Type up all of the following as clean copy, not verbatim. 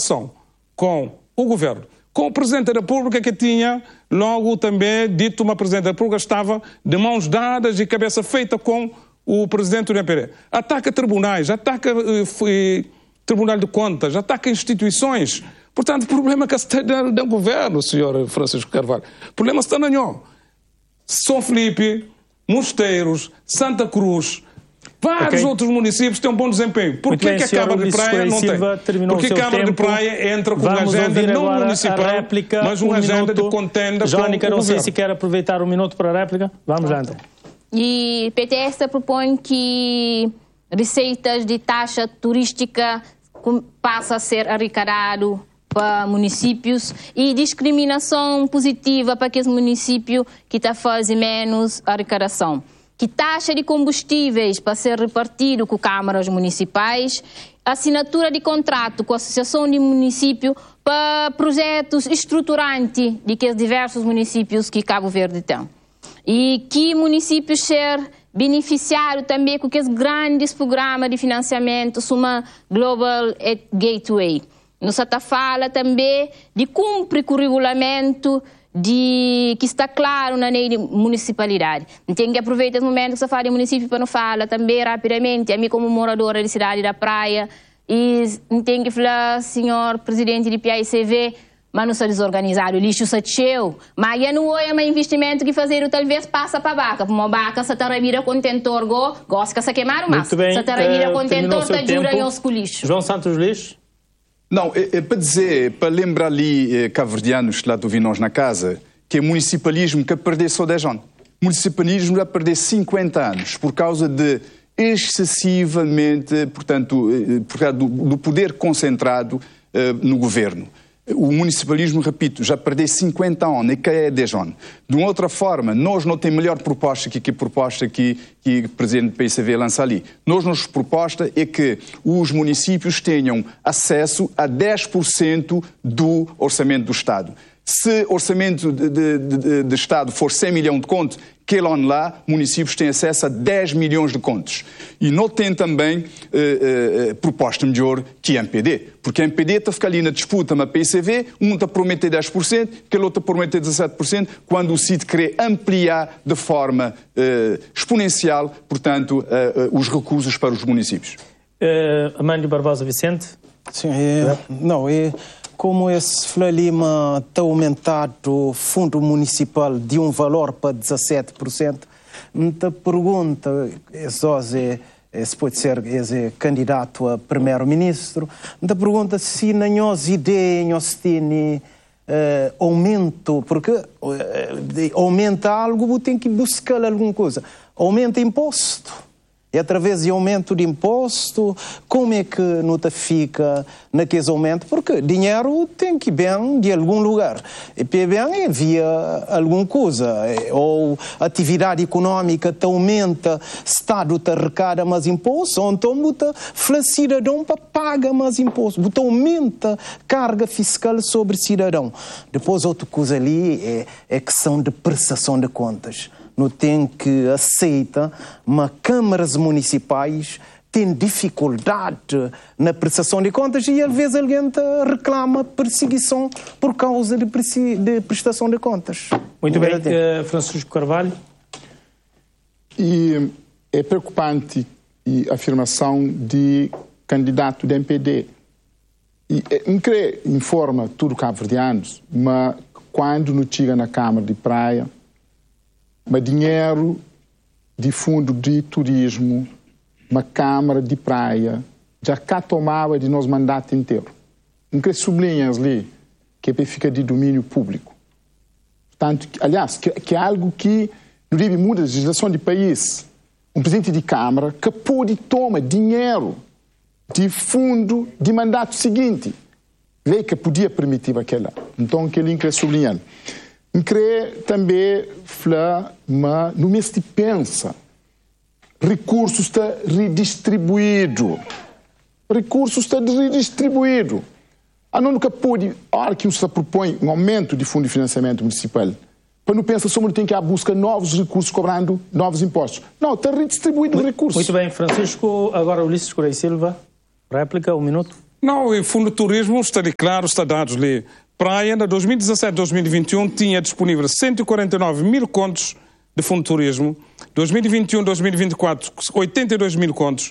relação com o governo, com o Presidente da República, que tinha logo também dito uma Presidente da República estava de mãos dadas e cabeça feita com o Presidente do MPD. Ataca tribunais, ataca Tribunal de Contas, ataca instituições. Portanto, o problema que está no governo, Sr. Francisco Carvalho. O problema está no São Felipe, Mosteiros, Santa Cruz, vários outros municípios têm um bom desempenho. Por que a Câmara de Praia não tem? Porque a Câmara de Praia entra com uma agenda não municipal, mas uma agenda de contenda com o Jónica, não sei governo. se quer aproveitar um minuto para a réplica. Vamos lá, então. E PTS propõe que receitas de taxa turística passam a ser arrecadado para municípios e discriminação positiva para aqueles municípios que estão fazendo menos arrecadação. Que taxa de combustíveis para ser repartido com câmaras municipais, assinatura de contrato com a Associação de Municípios para projetos estruturantes de que os diversos municípios que Cabo Verde tem. E que municípios ser beneficiários também com aqueles grandes programas de financiamento, uma Global Gateway. Nos fala também de cumprir com o regulamento que está claro na lei de municipalidade. Tem que aproveitar esse momento que você fala de município para não falar também rapidamente, a mim como moradora de cidade da praia, e tem que falar, senhor presidente de PICV, mas não está desorganizado, o lixo está cheio, mas não é um investimento que fazer talvez passa para a vaca, uma vaca se está revira contentor, gosta de queimar o maço, se está revira contentor, está jura e os lixo. João Santos Lixo. Não, é para dizer, para lembrar ali cabo-verdianos que lá tu vi nós na casa, que é municipalismo que perdeu só 10 anos. Municipalismo já perdeu 50 anos por causa de excessivamente, portanto, do poder concentrado no governo. O municipalismo, repito, já perdeu 50 anos e que é 10 anos. De uma outra forma, nós não temos melhor proposta que a proposta que o Presidente do PICV lança ali. Nossa proposta é que os municípios tenham acesso a 10% do orçamento do Estado. Se o orçamento de Estado for 100 milhões de contos, aquele ano lá, municípios têm acesso a 10 milhões de contos. E não tem também proposta melhor que a MPD, porque a MPD está a ficar ali na disputa na PICV, um está a prometer 10%, aquele outro está a prometer 17%, quando o CID quer ampliar de forma exponencial, portanto, os recursos para os municípios. Amândio Barbosa Vicente. Sim, como esse Flá Lima está aumentado o fundo municipal de um valor para 17%, muita pergunta, se pode ser candidato a primeiro-ministro, muita pergunta se na nossa ideia, nós temos aumento, porque aumenta algo, tem que buscar alguma coisa. Aumenta imposto. E através de aumento de imposto, como é que não fica naqueles aumentos? Porque dinheiro tem que vir de algum lugar. E bem via alguma coisa. Ou atividade econômica te aumenta, Estado te arrecada mais impostos, ou então o cidadão paga mais impostos. Você aumenta carga fiscal sobre o cidadão. Depois outra coisa ali é questão de prestação de contas. Não tem que aceitar, mas câmaras municipais têm dificuldade na prestação de contas e às vezes alguém reclama perseguição por causa de prestação de contas. Muito bem, Francisco Carvalho. E é preocupante a afirmação de candidato da MPD. E informa tudo cabo-verdianos, mas quando não chega na Câmara de Praia, mas dinheiro de fundo de turismo, uma Câmara de Praia, já cá tomava de nosso mandato inteiro. Não queria sublinhar ali que fica de domínio público. Portanto, aliás, que é algo que no nível muda a legislação do país. Um presidente de Câmara que pode tomar dinheiro de fundo de mandato seguinte. Vê que podia permitir aquela. Então, que ele queria sublinhar. Queria também falar, mas no mês de pensa, recursos está redistribuído. Recursos está redistribuído. A nunca pode, a hora que se propõe um aumento de fundo de financiamento municipal, para não pensar só que tem que ir à busca de novos recursos cobrando novos impostos. Não, está redistribuído recursos. Muito bem, Francisco. Agora Ulisses Correia Silva. Réplica, um minuto. Não, o Fundo de Turismo está ali claro, está dados ali. Praia, de 2017-2021, tinha disponível 149 mil contos de Fundo de Turismo. 2021-2024, 82 mil contos.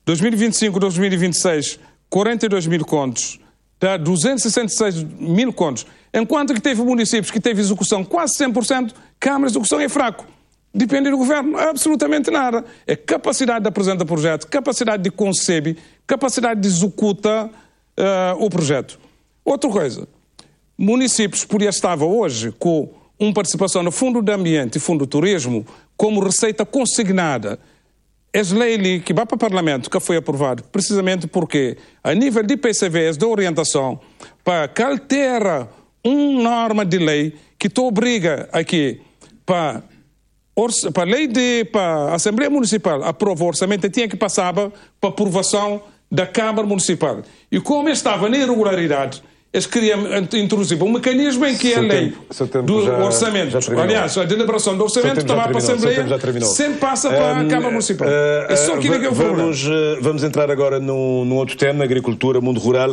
2025-2026, 42 mil contos. Dá 266 mil contos. Enquanto que teve municípios que teve execução quase 100%, Câmara de execução é fraco. Depende do governo, absolutamente nada. É capacidade de apresentar projeto, capacidade de conceber, capacidade de executar o projeto. Outra coisa, municípios podia estar hoje com uma participação no Fundo de Ambiente e Fundo de Turismo como receita consignada. As leis que vai para o Parlamento, que foi aprovado, precisamente porque, a nível de PCVs, de orientação, para que altera uma norma de lei que te obriga aqui para a lei para a Assembleia Municipal aprova o orçamento, tinha que passar para aprovação da Câmara Municipal. E como estava na irregularidade, eles queriam introduzir um mecanismo em que a lei do orçamento, aliás, a deliberação do orçamento estava para a Assembleia, sempre passa para a Câmara Municipal. É só aquilo que eu vou Vamos entrar agora num outro tema, agricultura, mundo rural,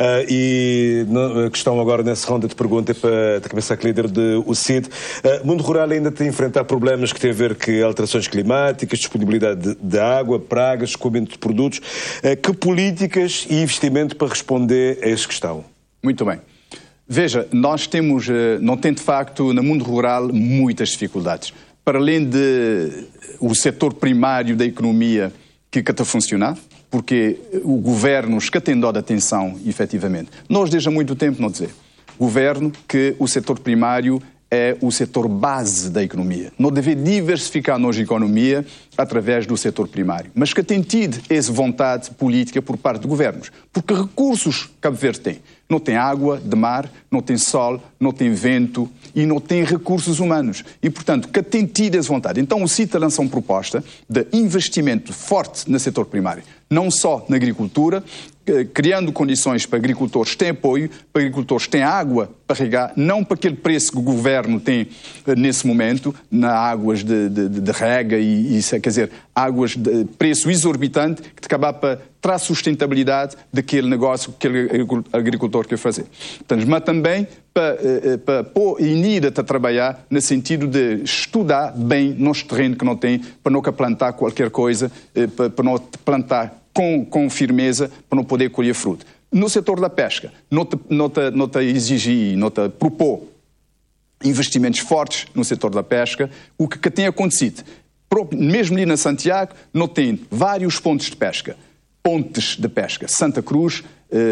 e a questão agora nessa ronda de perguntas para começar com o líder do CID. Mundo rural ainda tem a enfrentar problemas que têm a ver com alterações climáticas, disponibilidade de água, pragas, escoamento de produtos. Que políticas e investimento para responder a esta questão? Muito bem. Veja, nós temos, não tem de facto, no mundo rural, muitas dificuldades. Para além de o setor primário da economia que está a funcionar, porque o governo está tem dado atenção, efetivamente. Nós, desde há muito tempo, não dizer, governo, que o setor primário é o setor base da economia. Não deve diversificar a nossa economia através do setor primário. Mas que tem tido essa vontade política por parte de governos. Porque recursos Cabo Verde tem. Não tem água de mar, não tem sol, não tem vento e não tem recursos humanos. E, portanto, que tem tido essa vontade. Então, o CITA lança uma proposta de investimento forte no setor primário. Não só na agricultura, criando condições para agricultores terem apoio, para agricultores terem água para regar, não para aquele preço que o governo tem nesse momento, nas águas de rega e quer dizer, águas de preço exorbitante, que te acabar para trazer sustentabilidade daquele negócio que aquele agricultor quer fazer. Portanto, mas também para pôr a trabalhar no sentido de estudar bem nosso terreno que não tem, para não plantar qualquer coisa, para não plantar com firmeza, para não poder colher fruto. No setor da pesca, nota exigir, nota propor investimentos fortes no setor da pesca, o que tem acontecido. Mesmo ali na Santiago, não tem vários pontos de pesca. Pontes de pesca, Santa Cruz,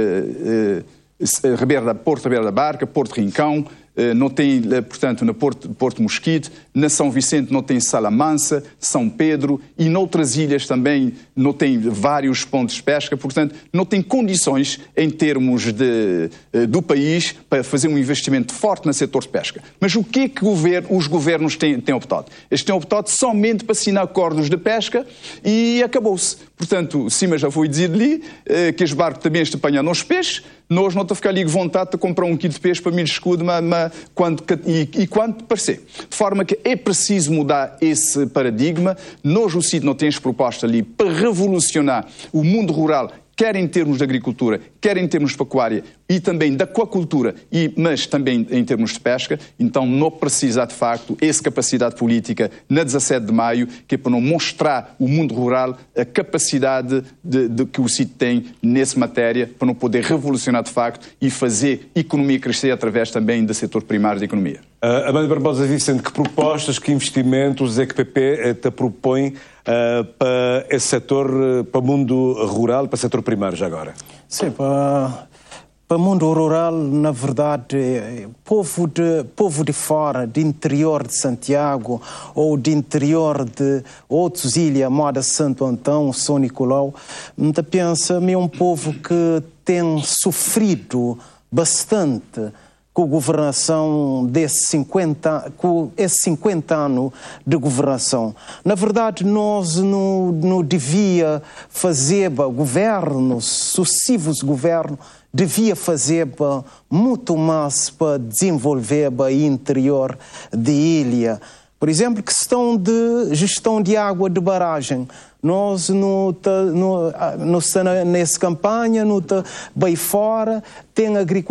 Porto Ribeira da Barca, Porto Rincão, não tem, portanto, no Porto Mosquito, na São Vicente não tem Salamanca, São Pedro e noutras ilhas também não tem vários pontos de pesca, portanto, não tem condições em termos do país para fazer um investimento forte no setor de pesca. Mas o que é que os governos têm optado? Eles têm optado somente para assinar acordos de pesca e acabou-se. Portanto, cima já foi dizer ali que os barcos também estão apanhando os peixes, nós não estamos a ficar ali com vontade de comprar um quilo de peixe para mil escudo quando parecer. De forma que é preciso mudar esse paradigma. Nós, o CID, não temos proposta ali para revolucionar o mundo rural, quer em termos de agricultura, quer em termos de pecuária e também da aquacultura, mas também em termos de pesca. Então não precisa, de facto, essa capacidade política na 17 de maio, que é para não mostrar o mundo rural a capacidade que o CID tem nessa matéria, para não poder revolucionar, de facto, e fazer a economia crescer através também do setor primário da economia. Amândio Barbosa Vicente, que propostas, que investimentos é que o PP te propõe para esse setor, para o mundo rural, para o setor primário já agora? Sim, para o mundo rural, na verdade, povo de fora, de interior de Santiago ou de interior de outras ilhas, moda Santo Antão, São Nicolau, pensa é um povo que tem sofrido bastante com a governação com esses 50 anos de governação. Na verdade, nós não devia fazer governos, sucessivos governos, devia fazer muito mais para desenvolver o interior da ilha. Por exemplo, questão de gestão de água de barragem. Nós, nessa campanha, bem fora, tem agricultura.